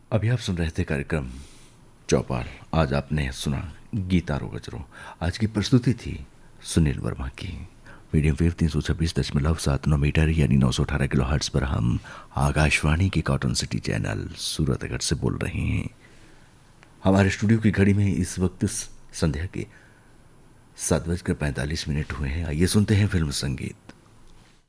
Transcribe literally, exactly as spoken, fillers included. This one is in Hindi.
अभी आप सुन रहे थे कार्यक्रम चौपाल। आज आपने सुना गीतारो गजरो। आज की प्रस्तुति थी सुनील वर्मा की। मीडियम वेव तीन सौ छब्बीस दशमलव सात नौ मीटर यानी नौ सौ अठारह किलो हर्ट्स पर हम आकाशवाणी की कॉटन सिटी चैनल सूरतगढ़ से बोल रहे हैं। हमारे स्टूडियो की घड़ी में इस वक्त संध्या के सात बजकर पैंतालीस मिनट हुए हैं। आइए सुनते हैं फिल्म संगीत।